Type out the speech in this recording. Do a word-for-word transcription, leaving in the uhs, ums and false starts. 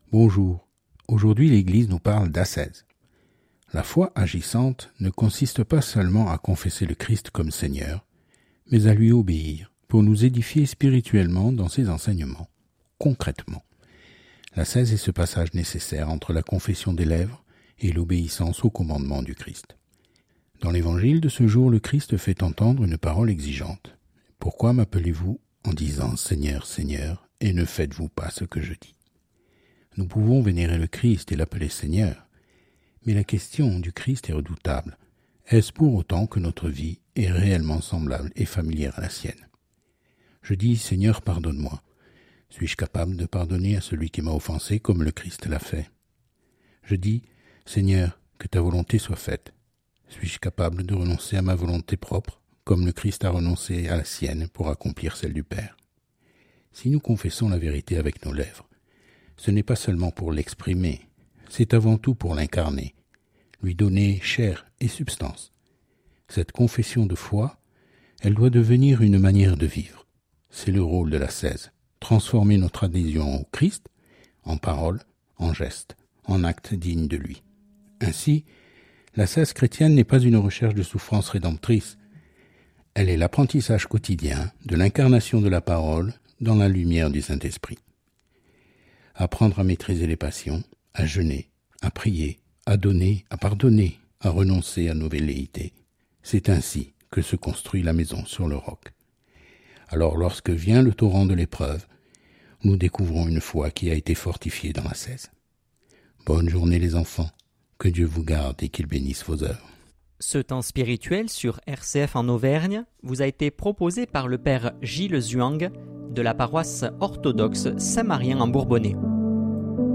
Bonjour, aujourd'hui l'Église nous parle d'ascèse. La foi agissante ne consiste pas seulement à confesser le Christ comme Seigneur, mais à lui obéir pour nous édifier spirituellement dans ses enseignements, concrètement. L'ascèse est ce passage nécessaire entre la confession des lèvres et l'obéissance au commandement du Christ. Dans l'évangile de ce jour, le Christ fait entendre une parole exigeante. « Pourquoi m'appelez-vous en disant « Seigneur, Seigneur » et ne faites-vous pas ce que je dis ?» Nous pouvons vénérer le Christ et l'appeler Seigneur, mais la question du Christ est redoutable. Est-ce pour autant que notre vie est réellement semblable et familière à la sienne ? Je dis « Seigneur, pardonne-moi ». Suis-je capable de pardonner à celui qui m'a offensé comme le Christ l'a fait ? Je dis « Seigneur, que ta volonté soit faite ». Suis-je capable de renoncer à ma volonté propre comme le Christ a renoncé à la sienne pour accomplir celle du Père ? Si nous confessons la vérité avec nos lèvres, ce n'est pas seulement pour l'exprimer, c'est avant tout pour l'incarner, lui donner chair et substance. Cette confession de foi, elle doit devenir une manière de vivre. C'est le rôle de l'ascèse, transformer notre adhésion au Christ en parole, en geste, en acte digne de lui. Ainsi, l'ascèse chrétienne n'est pas une recherche de souffrance rédemptrice, elle est l'apprentissage quotidien de l'incarnation de la parole dans la lumière du Saint-Esprit. Apprendre à maîtriser les passions, à jeûner, à prier, à donner, à pardonner, à renoncer à nos velléités. C'est ainsi que se construit la maison sur le roc. Alors lorsque vient le torrent de l'épreuve, nous découvrons une foi qui a été fortifiée dans l'ascèse. Bonne journée les enfants, que Dieu vous garde et qu'il bénisse vos œuvres. Ce temps spirituel sur R C F en Auvergne vous a été proposé par le père Gilles Zhuang de la paroisse orthodoxe Saint-Marien en Bourbonnais.